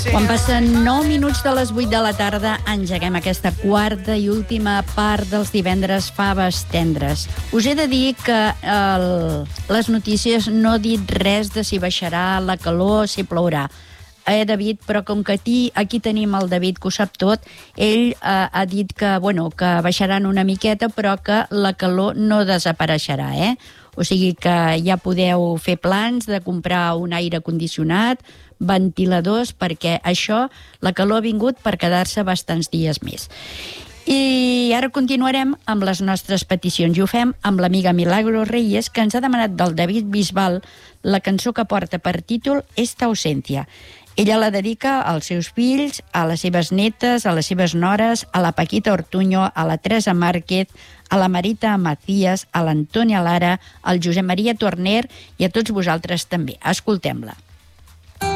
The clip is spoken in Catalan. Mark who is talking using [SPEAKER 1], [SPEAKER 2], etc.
[SPEAKER 1] Quan passen 9 minuts de les 8 de la tarda, engeguem aquesta quarta i última part dels divendres Faves Tendres. Us he de dir que les notícies no he dit res de si baixarà la calor, si plourà. David, però com que aquí tenim el David, que ho sap tot, ell ha dit que baixaran una miqueta, però que la calor no desapareixerà, O sigui que ja podeu fer plans de comprar un aire condicionat, ventiladors, perquè això, la calor ha vingut per quedar-se bastants dies més. I ara continuarem amb les nostres peticions, i ho fem amb l'amiga Milagros Reyes, que ens ha demanat del David Bisbal la cançó que porta per títol Esta ausencia. Ella la dedica als seus fills, a les seves netes, a les seves nores, a la Paquita Ortuño, a la Teresa Márquez, a la Marita Macías, a l'Antònia Lara, al Josep Maria Torner i a tots vosaltres també. Escoltem-la.